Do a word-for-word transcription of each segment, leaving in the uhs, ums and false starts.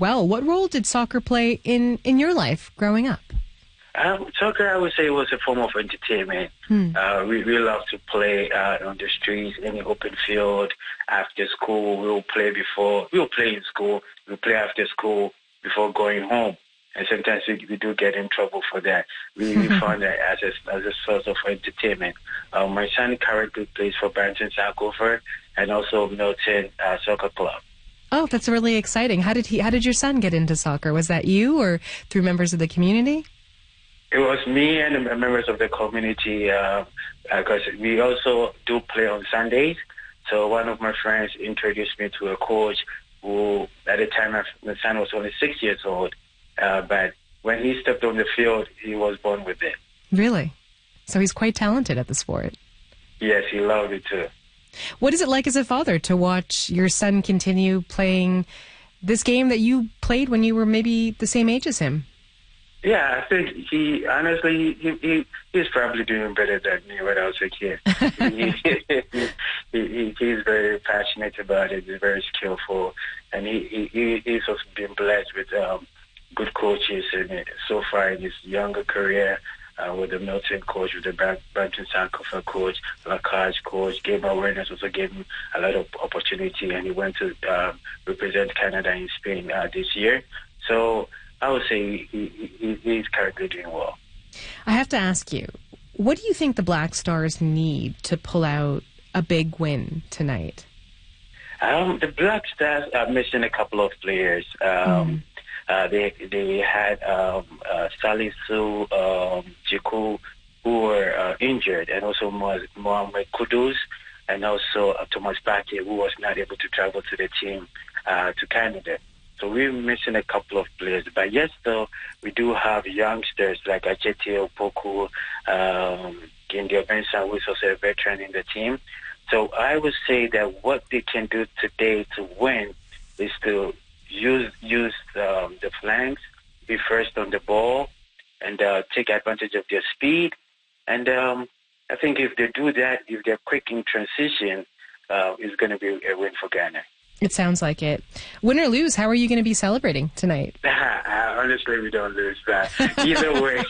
well. What role did soccer play in, in your life growing up? Um, soccer, I would say, was a form of entertainment. Hmm. Uh, we, we love to play uh, on the streets, any open field, after school. We'll play before, we'll play in school, we'll play after school before going home. And sometimes we, we do get in trouble for that. We, we found that as a, as a source of entertainment. Uh, my son currently plays for Brampton Sankofa and also Milton uh, Soccer Club. Oh, that's really exciting. How did he? How did your son get into soccer? Was that you or through members of the community? It was me and the members of the community, because uh, uh, we also do play on Sundays. So one of my friends introduced me to a coach who, at the time, my son was only six years old. Uh, but when he stepped on the field, he was born with it. Really? So he's quite talented at the sport. Yes, he loved it too. What is it like as a father to watch your son continue playing this game that you played when you were maybe the same age as him? Yeah, I think he, honestly, he, he he's probably doing better than me when I was a kid. he, he, he, he's very passionate about it. He's very skillful. And he, he, he's also been blessed with um, good coaches. And so far in his younger career, uh, with the Milton coach, with the Brampton Sankofa coach, Lacage coach, game awareness also gave him a lot of opportunity. And he went to um, represent Canada in Spain uh, this year. So I would say he, he, he's currently doing well. I have to ask you, what do you think the Black Stars need to pull out a big win tonight? Um, the Black Stars are missing a couple of players. Um, mm. uh, they they had um, uh, Salisu, um, Jiku, who were uh, injured, and also Mohamed Kudus, and also uh, Thomas Partey, who was not able to travel to the team uh, to Canada. So we're missing a couple of players. But yes, though, we do have youngsters like Achete Opoku, um, Gindio Benson, who is also a veteran in the team. So I would say that what they can do today to win is to use use um, the flanks, be first on the ball, and uh, take advantage of their speed. And um, I think if they do that, if they're quick in transition, uh, it's going to be a win for Ghana. It sounds like it. Win or lose, how are you going to be celebrating tonight? Honestly, we don't lose that. Either way.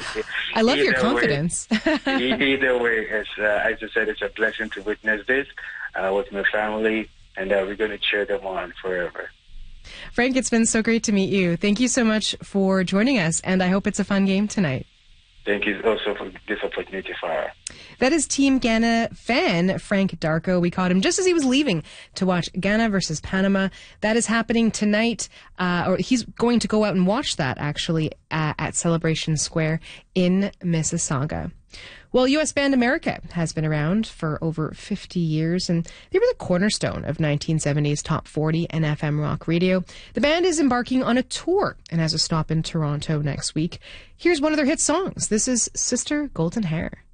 I love your confidence. Way, either way, it's, uh, as I said, it's a blessing to witness this uh, with my family, and uh, we're going to cheer them on forever. Frank, it's been so great to meet you. Thank you so much for joining us, and I hope it's a fun game tonight. Thank you also for this opportunity, Farah. That is Team Ghana fan Frank Darko. We caught him just as he was leaving to watch Ghana versus Panama. That is happening tonight, uh, or he's going to go out and watch that, actually, uh, at Celebration Square in Mississauga. Well, U S band America has been around for over fifty years, and they were the cornerstone of nineteen seventies top forty and F M rock radio. The band is embarking on a tour and has a stop in Toronto next week. Here's one of their hit songs. This is Sister Golden Hair.